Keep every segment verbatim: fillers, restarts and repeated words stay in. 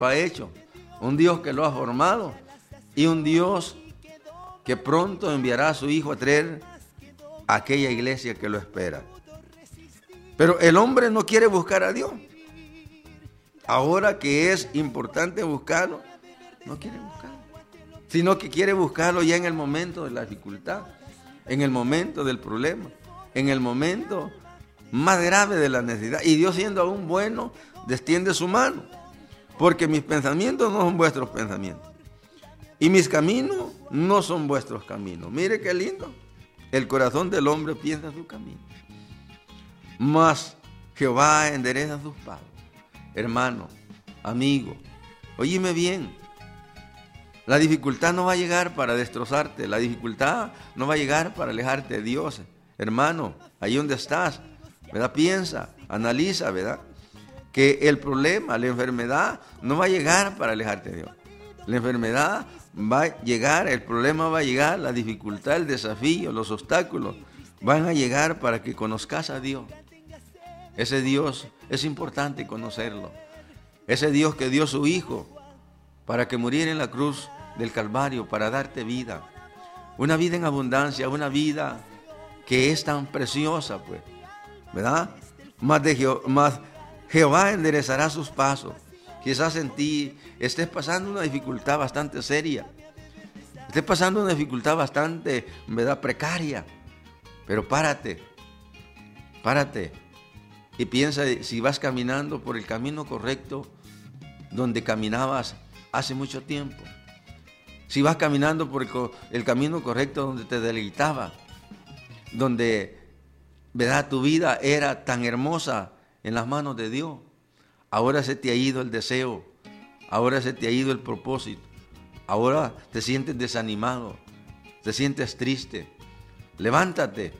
ha hecho, un Dios que lo ha formado y un Dios que pronto enviará a su Hijo a traer a aquella iglesia que lo espera. Pero el hombre no quiere buscar a Dios. Ahora que es importante buscarlo, no quiere buscarlo, sino que quiere buscarlo ya en el momento de la dificultad, en el momento del problema, en el momento más grave de la necesidad. Y Dios, siendo aún bueno, extiende su mano, porque mis pensamientos no son vuestros pensamientos y mis caminos no son vuestros caminos. Mire qué lindo. El corazón del hombre piensa su camino, mas Jehová endereza sus pasos. Hermano, amigo, óyeme bien. La dificultad no va a llegar para destrozarte. La dificultad no va a llegar para alejarte de Dios. Hermano, ahí donde estás, ¿verdad? Piensa, analiza, ¿verdad? Que el problema, la enfermedad, no va a llegar para alejarte de Dios. La enfermedad va a llegar, el problema va a llegar, la dificultad, el desafío, los obstáculos van a llegar para que conozcas a Dios. Ese Dios es importante conocerlo. Ese Dios que dio su Hijo para que muriera en la cruz del Calvario, para darte vida. Una vida en abundancia, una vida que es tan preciosa, pues, ¿verdad? Más, de Jeho- más Jehová enderezará sus pasos. Quizás en ti estés pasando una dificultad bastante seria. Estés pasando una dificultad bastante, ¿verdad?, precaria. Pero párate, párate. Y piensa si vas caminando por el camino correcto donde caminabas hace mucho tiempo. Si vas caminando por el, el camino correcto donde te deleitaba, donde, ¿verdad?, tu vida era tan hermosa en las manos de Dios. Ahora se te ha ido el deseo, ahora se te ha ido el propósito, ahora te sientes desanimado, te sientes triste. Levántate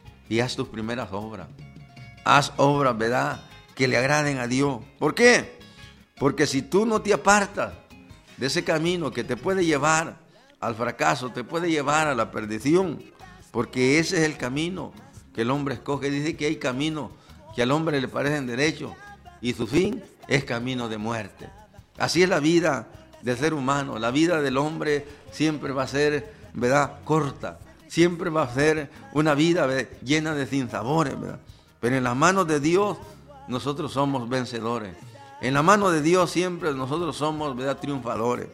y haz tus primeras obras. Haz obras, ¿verdad?, que le agraden a Dios. ¿Por qué? Porque si tú no te apartas de ese camino que te puede llevar al fracaso, te puede llevar a la perdición, porque ese es el camino que el hombre escoge. Dice que hay caminos que al hombre le parecen derechos y su fin es camino de muerte. Así es la vida del ser humano. La vida del hombre siempre va a ser, ¿verdad?, corta. Siempre va a ser una vida, ¿verdad?, llena de sinsabores, ¿verdad? Pero en las manos de Dios nosotros somos vencedores. En la mano de Dios siempre nosotros somos, ¿verdad?, triunfadores.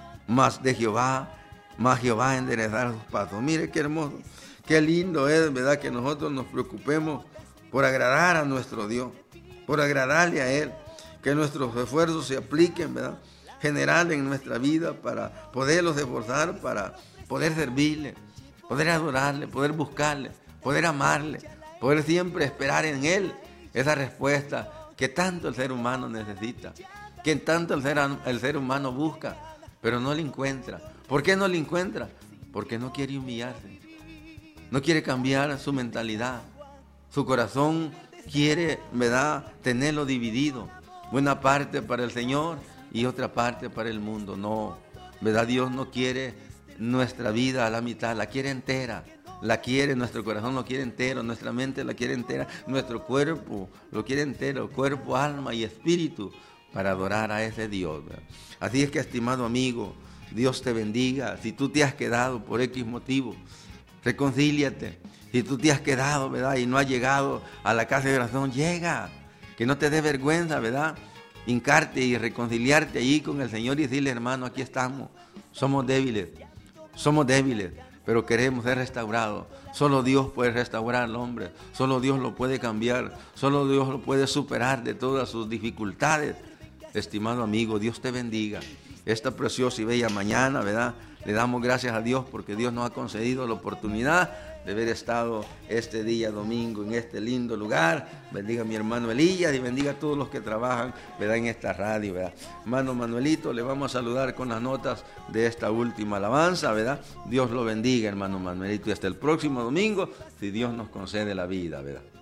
Más de Jehová, más Jehová enderezar sus pasos. Mire qué hermoso, qué lindo es, ¿verdad?, que nosotros nos preocupemos por agradar a nuestro Dios, por agradarle a Él, que nuestros esfuerzos se apliquen, ¿verdad?, general en nuestra vida para poderlos esforzar, para poder servirle, poder adorarle, poder buscarle, poder amarle, poder siempre esperar en Él esa respuesta que tanto el ser humano necesita, que tanto el ser, el ser humano busca, pero no la encuentra. ¿Por qué no la encuentra? Porque no quiere humillarse, no quiere cambiar su mentalidad, su corazón quiere, ¿verdad?, tenerlo dividido, una parte para el Señor y otra parte para el mundo. No, ¿verdad? Dios no quiere nuestra vida a la mitad, la quiere entera. La quiere, nuestro corazón lo quiere entero, nuestra mente la quiere entera, nuestro cuerpo lo quiere entero, cuerpo, alma y espíritu, para adorar a ese Dios, ¿verdad? Así es que, estimado amigo, Dios te bendiga. Si tú te has quedado por X motivo, reconcíliate. Si tú te has quedado, ¿verdad?, y no has llegado a la casa de oración, llega, que no te dé vergüenza, ¿verdad?, hincarte y reconciliarte allí con el Señor y decirle: hermano, aquí estamos, somos débiles, somos débiles, pero queremos ser restaurados. Solo Dios puede restaurar al hombre, solo Dios lo puede cambiar, solo Dios lo puede superar de todas sus dificultades. Estimado amigo, Dios te bendiga. Esta preciosa y bella mañana, ¿verdad?, le damos gracias a Dios porque Dios nos ha concedido la oportunidad de haber estado este día domingo en este lindo lugar. Bendiga a mi hermano Elías y bendiga a todos los que trabajan, ¿verdad?, en esta radio, ¿verdad? Hermano Manuelito, le vamos a saludar con las notas de esta última alabanza, ¿verdad? Dios lo bendiga, hermano Manuelito, y hasta el próximo domingo, si Dios nos concede la vida, ¿verdad?